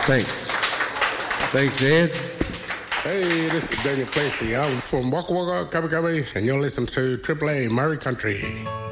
Thanks. Thanks, Ed. Hey, this is Daniel Clancy. I'm from Waka Waka, Kabi Kabi, and you're listening to AAA Murray Country.